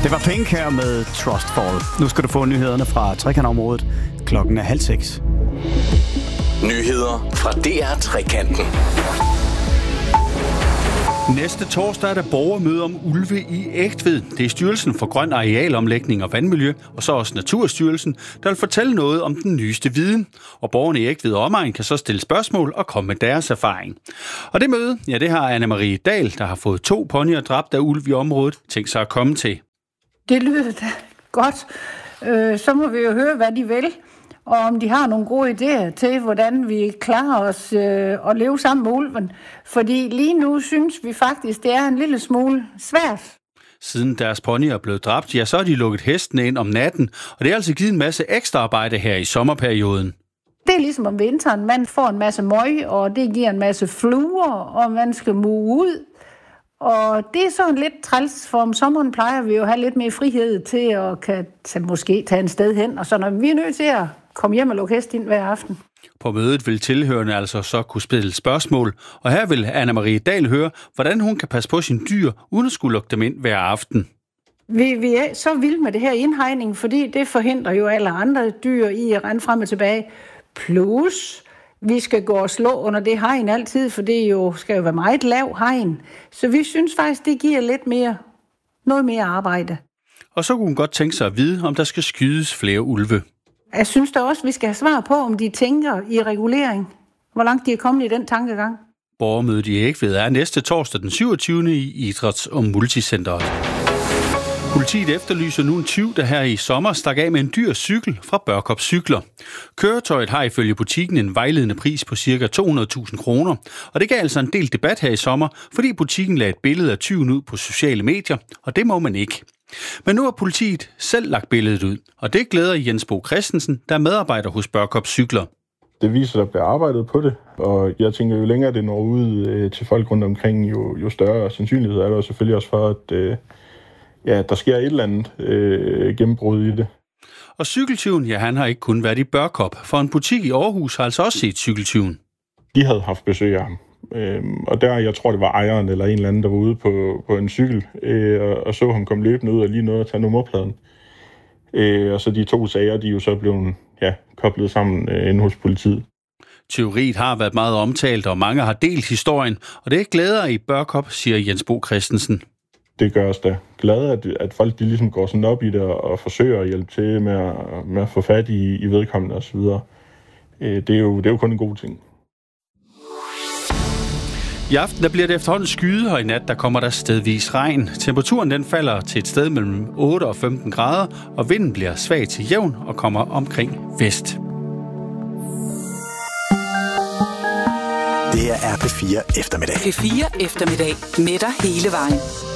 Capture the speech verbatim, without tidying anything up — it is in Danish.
Det var Pink her med Trustfall. Nu skal du få nyhederne fra Trekantområdet. Klokken er halv seks. Nyheder fra D R Trekanten. Næste torsdag er der borgermøde om ulve i Egtved. Det er Styrelsen for Grøn Arealomlægning og Vandmiljø, og så også Naturstyrelsen, der vil fortælle noget om den nyeste viden. Og borgerne i Egtved og omegn kan så stille spørgsmål og komme med deres erfaring. Og det møde, ja, det har Anne-Marie Dahl, der har fået to ponyer dræbt af ulv i området, tænkt sig at komme til. Det lyder da godt. Øh, så må vi jo høre, hvad de vil, og om de har nogle gode idéer til, hvordan vi klarer os øh, og leve sammen med ulven. Fordi lige nu synes vi faktisk, det er en lille smule svært. Siden deres ponyer er blevet dræbt, ja, så har de lukket hestene ind om natten, og det har altså givet en masse ekstra arbejde her i sommerperioden. Det er ligesom om vinteren. Man får en masse møg, og det giver en masse fluer, og man skal muge ud. Og det er sådan lidt træls, for om sommeren plejer vi jo at have lidt mere frihed til at kan tage, måske tage en sted hen. Og så når vi er nødt til at komme hjem og lukke hest ind hver aften. På mødet vil tilhørende altså så kunne stille spørgsmål, og her vil Anne-Marie Dahl høre, hvordan hun kan passe på sine dyr, uden at skulle lukke dem ind hver aften. Vi, vi er så vilde med det her indhegning, fordi det forhindrer jo alle andre dyr i at rende frem og tilbage. Plus, vi skal gå og slå under det hegn altid, for det jo, skal jo være meget lav hegn. Så vi synes faktisk, det giver lidt mere, noget mere arbejde. Og så kunne hun godt tænke sig at vide, om der skal skydes flere ulve. Jeg synes da også, vi skal have svar på, om de tænker i regulering. Hvor langt de er kommet i den tankegang. Borgermødet i Egtved er næste torsdag den syvogtyvende i Idræts- og Multicenteret. Politiet efterlyser nu en tyv, der her i sommer stak af med en dyr cykel fra Børkop Cykler. Køretøjet har ifølge butikken en vejledende pris på ca. to hundrede tusind kroner, og det gav altså en del debat her i sommer, fordi butikken lagde et billede af tyven ud på sociale medier, og det må man ikke. Men nu har politiet selv lagt billedet ud, og det glæder Jens Bo Christensen, der er medarbejder hos Børkop Cykler. Det viser, at der bliver arbejdet på det, og jeg tænker, jo længere det når ud øh, til folk rundt omkring, jo, jo større sandsynlighed er der selvfølgelig også for, at øh, ja, der sker et eller andet øh, gennembrud i det. Og cykeltyven, ja, han har ikke kun været i Børkop, for en butik i Aarhus har altså også set cykeltyven. De havde haft besøg af ham, øh, og der, jeg tror, det var ejeren eller en eller anden, der var ude på, på en cykel, øh, og, og så ham komme løbende ud og lige noget at tage nummerpladen. Øh, og så de to sager, de er jo så blevet ja, koblet sammen øh, inde hos politiet. Tyveriet har været meget omtalt, og mange har delt historien, og det glæder i Børkop, siger Jens Bo Christensen. Det gør os da glade, at, at folk de ligesom går sådan op i det og, og forsøger at hjælpe til med at, med at få fat i, i vedkommende osv. Øh, det, er jo, det er jo kun en god ting. I aften der bliver det efterhånden skyet, og i nat der kommer der stedvis regn. Temperaturen den falder til et sted mellem otte og femten grader, og vinden bliver svag til jævn og kommer omkring vest. Det her er P fire eftermiddag. P fire eftermiddag med dig hele vejen.